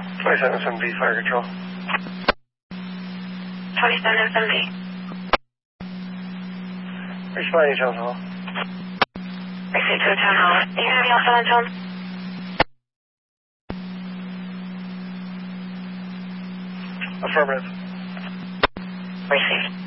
27 SMB, fire control. 27 SMB. Responding to Town Hall. Receive to Town Hall. Are you going to be also on tone? Affirmative. Received.